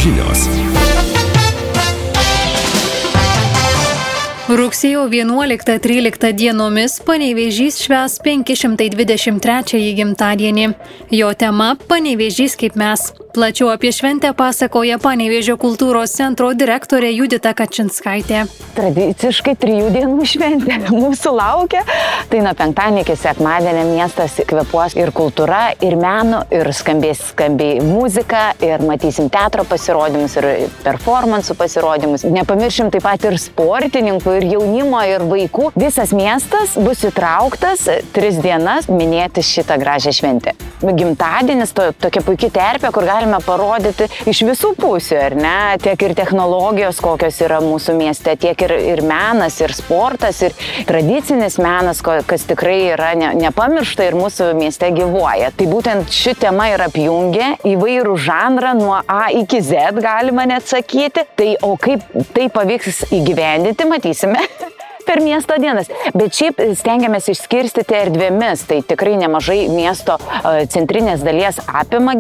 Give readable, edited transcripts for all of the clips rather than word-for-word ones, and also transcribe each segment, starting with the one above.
žinios. Rugsėjo 11-13 dienomis Panevėžys švęs 523 gimtadienį. Jo tema – Panevėžys kaip mes. Plačiau apie šventę pasakoja Panevėžio kultūros centro direktorė Judita Kačinskaitė. Tradiciškai 3 dienų šventė mūsų laukia. Tai nuo penktadienio iki sekmadienio miestas kvėpuos ir kultūra, ir menu, ir skambiai muzika, ir matysim teatro pasirodymus, ir performansų pasirodymus. Nepamiršim taip pat ir sportininkų, ir jaunimo, ir vaikų. Visas miestas bus įtrauktas 3 dienas minėti šitą gražią šventę. Gimtadienis tokia puikia terpė, kur galime parodyti iš visų pusių, ar ne? Tiek ir technologijos, kokios yra mūsų mieste, tiek ir menas, ir sportas, ir tradicinis menas, kas tikrai yra nepamiršta ir mūsų mieste gyvuoja. Tai būtent ši tema ir apjungia įvairų žanrą nuo A iki Z, galima net sakyti. Tai o kaip tai pavyks įgyvendinti, matysime per miesto dienas. Bet šiaip stengiamės išskirstyti erdvėmis. Tai tikrai nemažai miesto centrinės dalies apima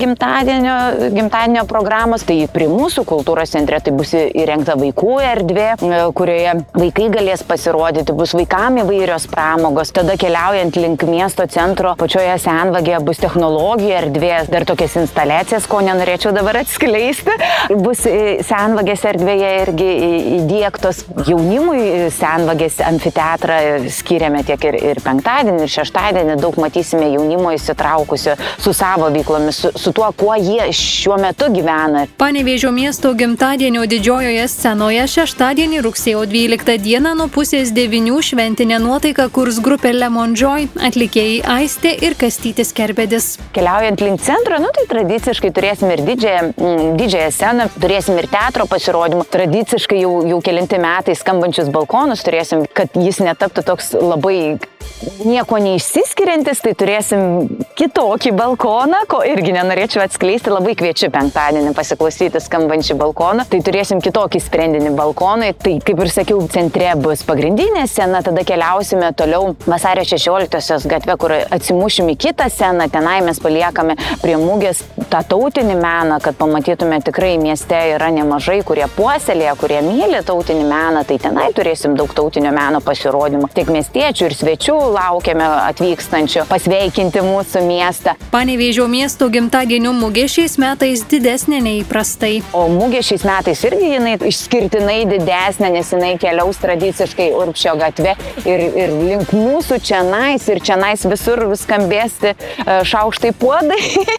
gimtadienio programos. Tai prie mūsų kultūros centre tai bus įrengta vaikų erdvė, kurioje vaikai galės pasirodyti, bus vaikam įvairios pramogos. Tada keliaujant link miesto centro, pačioje Senvagėje bus technologijų erdvė, dar tokias instaliacijas, ko nenorėčiau dabar atskleisti. Bus Senvagės erdvėje irgi įdiegtos jaunimui. Senvagės amfiteatrą skiriame tiek ir penktadienį, ir šeštadienį. Daug matysime jaunimo įsitraukusio su savo veiklomis, su tuo, kuo jie šiuo metu gyvena. Panevėžio miesto gimtadienio didžiojoje scenoje šeštadienį rugsėjo 12 dieną nuo 8:30 šventinę nuotaiką kurs grupė Lemon Joy, atlikėjai Aistė ir Kastytis Kerbedis. Keliaujant link centro, tai tradiciškai turėsim ir didžiąją sceną, turėsim ir teatro pasirodymų. Tradiciškai jau kelinti metai skambančius balkonus turėsim, kad jis netaptų toks labai nieko neišsiskiriantis, tai turėsim kitokį balkoną, ko irgi nenorėčiau atskleisti, labai kviečiu penktadienį pasiklausyti skambančių balkoną. Tai turėsim kitokį sprendinį balkonui. Tai kaip ir sakiau, centre bus pagrindinė scena, tada keliausime toliau Vasario 16-osios gatvę, kur atsimušim į kitą sceną, tenai mes paliekame prie mugės tą tautinį meną, kad pamatytume tikrai mieste yra nemažai, kurie puoselėja, kurie myli tautinį meną, tai tenai turėsim daug tautinio meno pasirodymų. Tiek miestiečių ir svečių laukiame atvykstančių pasveikinti mūsų miestą. Panevėžio miesto gimtadienio mugė šiais metais didesnė nei įprastai. O mugė šiais metais irgi jinai išskirtinai didesnė, nes jinai keliaus tradiciškai Urbšio gatve ir link mūsų čionais, ir čionais visur skambėsti šaukštai puodai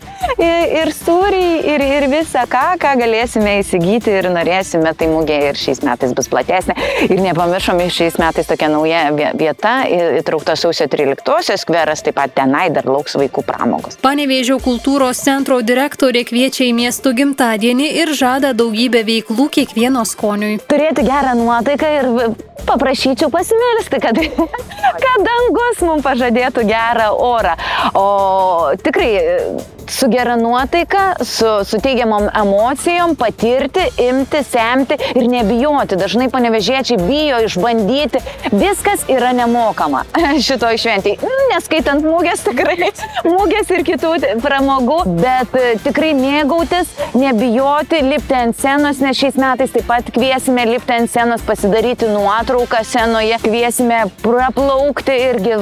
ir sūriai ir visą ką galėsime įsigyti ir norėsime, tai mugė ir šiais metais bus platesnė. Ir nepamiršome, šiais metais tokia nauja vieta, įtraukta sausio 13-osios skveras, taip pat tenai dar lauks vaikų pramogos. Panevėžio kultūros centro direktorė kviečia į miesto gimtadienį ir žada daugybę veiklų kiekvieno skoniui. Turėti gerą nuotaiką ir paprašyčiau pasimelsti, kad dangus mums pažadėtų gerą orą. O tikrai su gera nuotaika, su teigiamom emocijom patirti, imti, semti ir nebijoti. Dažnai panevėžiečiai bijo išbandyti. Viskas yra nemokama šitoj šventėj. Neskaitant mugės, tikrai mugės ir kitų pramogų, bet tikrai mėgautis, nebijoti, lipti ant scenos, nes šiais metais taip pat kviesime lipti ant scenos, pasidaryti nuotrauką scenoje, kviesime praplaukti irgi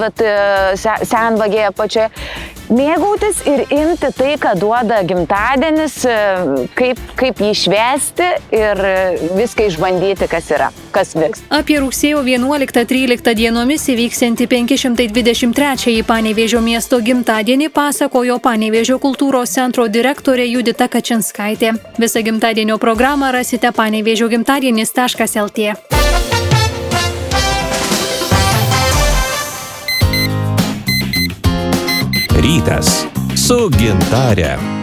Senvagėje pačioje. Mėgautis ir imti tai, ką duoda gimtadienis, kaip jį švęsti ir viską išbandyti, kas vyks. Apie rugsėjo 11-13 dienomis įvyksiantį 523 Panevėžio miesto gimtadienį pasakojo Panevėžio kultūros centro direktorė Judita Kačinskaitė. Visą gimtadienio programą rasite panevėžiogimtadienis.lt. Rytas su Gintare.